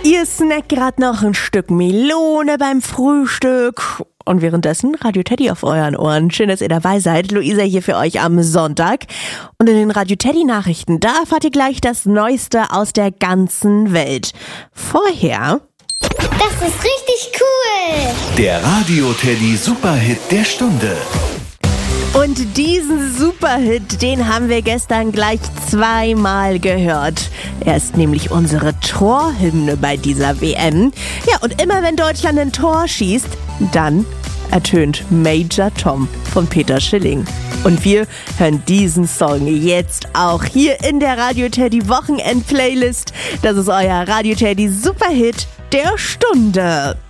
Ihr snackt gerade noch ein Stück Melone beim Frühstück und währenddessen Radio Teddy auf euren Ohren. Schön, dass ihr dabei seid. Luisa hier für euch am Sonntag. Und in den Radio Teddy Nachrichten, da erfahrt ihr gleich das Neueste aus der ganzen Welt. Vorher... Das ist richtig cool! Der Radio Teddy Superhit der Stunde. Und diesen Superhit, den haben wir gestern gleich zweimal gehört. Er ist nämlich unsere Torhymne bei dieser WM. Ja, und immer wenn Deutschland ein Tor schießt, dann ertönt Major Tom von Peter Schilling. Und wir hören diesen Song jetzt auch hier in der Radio Teddy Wochenend-Playlist. Das ist euer Radio Teddy Superhit der Stunde.